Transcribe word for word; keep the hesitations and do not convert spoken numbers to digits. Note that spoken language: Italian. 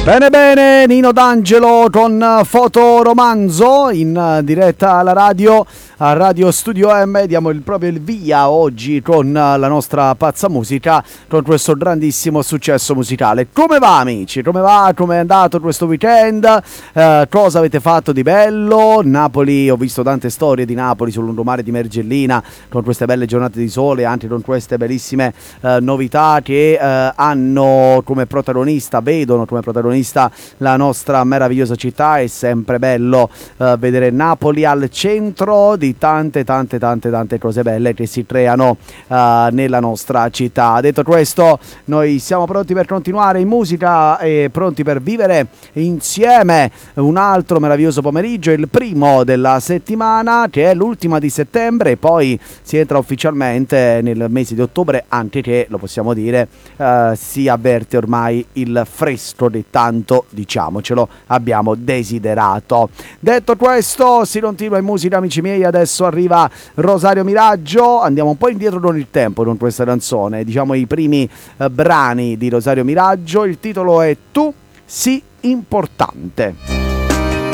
Bene bene, Nino D'Angelo con Fotoromanzo in diretta alla radio, a Radio Studio M. Diamo il, proprio il via oggi con la nostra pazza musica, con questo grandissimo successo musicale. Come va amici? Come va? Come è andato questo weekend? Eh, cosa avete fatto di bello? Napoli, ho visto tante storie di Napoli sul lungomare di Mergellina, con queste belle giornate di sole, anche con queste bellissime eh, novità che eh, hanno come protagonista, vedono come protagonista la nostra meravigliosa città. È sempre bello uh, vedere Napoli al centro di tante tante tante tante cose belle che si creano uh, nella nostra città. Detto questo, noi siamo pronti per continuare in musica e pronti per vivere insieme un altro meraviglioso pomeriggio, il primo della settimana, che è l'ultima di settembre, e poi si entra ufficialmente nel mese di ottobre, anche che, lo possiamo dire, uh, si avverte ormai il fresco di tanto, diciamocelo, abbiamo desiderato. Detto questo, si continua in musica amici miei. Adesso arriva Rosario Miraggio, andiamo un po' indietro con il tempo con questa canzone, diciamo i primi eh, brani di Rosario Miraggio. Il titolo è Tu sii importante.